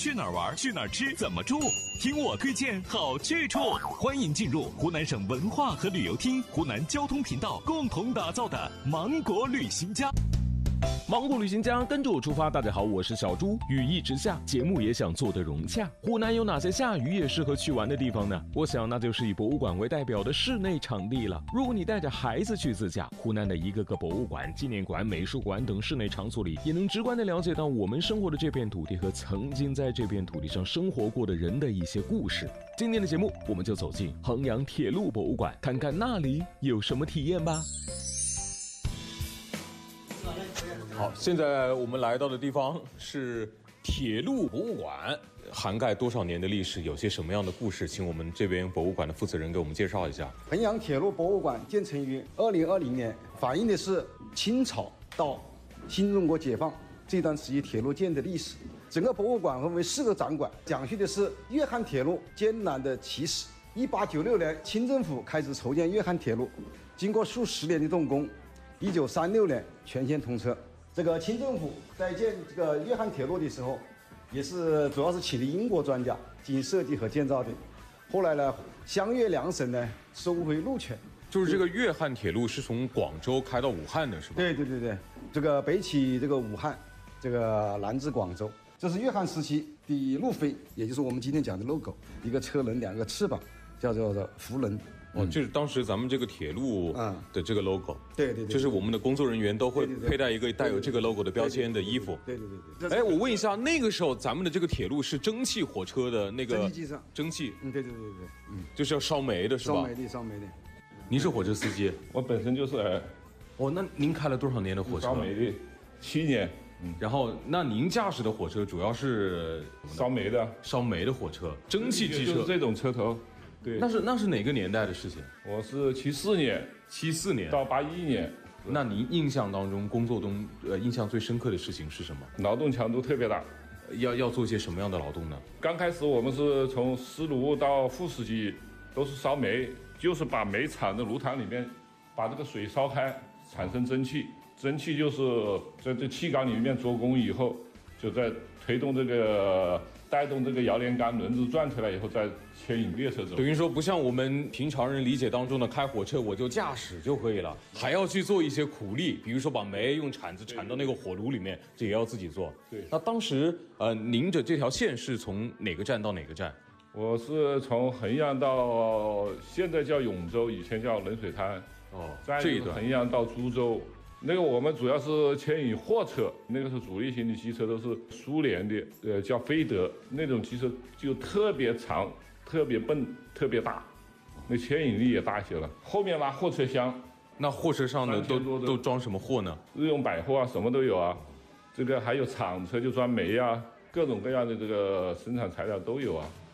去哪儿玩，去哪儿吃，怎么住，听我推荐好去处。欢迎进入湖南省文化和旅游厅、湖南交通频道共同打造的芒果旅行家。 芒果旅行家跟着我出发。大家好，我是小猪。雨一直下，节目也想做得融洽。湖南有哪些下雨也适合去玩的地方呢？我想那就是以博物馆为代表的室内场地了。如果你带着孩子去自驾，湖南的一个个博物馆、纪念馆、美术馆等室内场所里，也能直观地了解到我们生活的这片土地和曾经在这片土地上生活过的人的一些故事。今天的节目，我们就走进衡阳铁路博物馆，看看那里有什么体验吧。好，现在我们来到的地方是铁路博物馆，涵盖多少年的历史，有些什么样的故事？请我们这边博物馆的负责人给我们介绍一下。 衡阳铁路博物馆建成于2020年，反映的是清朝到新中国解放这段时期铁路建的历史。整个博物馆分为4个展馆，讲述的是粤汉铁路艰难的起始。1896年，清政府开始筹建粤汉铁路，经过数十年的动工，1936年全线通车。这个清政府在建这个粤汉铁路的时候，也是主要是请的英国专家进行设计和建造的。后来呢，湘粤两省呢收回路权。 就是这个粤汉铁路是从广州开到武汉的，是吧？ 对，这个北起这个武汉，这个南至广州。这是粤汉时期的路飞，也就是我们今天讲的 logo， 一个车轮，2个翅膀，叫做福轮。 这是当时咱们这个铁路的这个 logo， 对， 这是我们的工作人员都会佩戴一个带有这个 logo 的标签的衣服。 对。 哎，我问一下，那个时候咱们的这个铁路是蒸汽火车的那个蒸汽机上， 蒸汽， 对， 就是要烧煤的是吧？ 烧煤的。 您是火车司机？ 我本身就是那您开了多少年的火车？ 烧煤的，7年。 然后，那您驾驶的火车主要是烧煤的火车，蒸汽机车， 就是这种车头。对， 那是哪个年代的事情？ 我是74年到81年。 那您印象当中工作中印象最深刻的事情是什么？ 劳动强度特别大。 要做些什么样的劳动呢？ 刚开始我们是从司炉到副司机都是烧煤，就是把煤铲的炉膛里面，把这个水烧开，产生蒸汽。蒸汽就是在这气缸里面做工以后，就在推动这个带动这个摇帘杆轮子转起来以后，再牵引列车走。 等于说不像我们平常人理解当中的开火车我就驾驶就可以了，还要去做一些苦力，比如说把煤用铲子铲到那个火炉里面，这也要自己做。 对。 那当时您的这条线是从哪个站到哪个站？ 我是从衡阳到现在叫永州，以前叫冷水滩。这一段衡阳到株洲。那个我们主要是牵引货车，那个是主力型的机车，都是苏联的，叫飞德那种机车，就特别长、特别笨、特别大，那牵引力也大一些了。后面拉货车厢， 那货车上的都装什么货呢？ 日用百货啊，什么都有啊。这个还有厂车就装煤啊，各种各样的这个生产材料都有啊。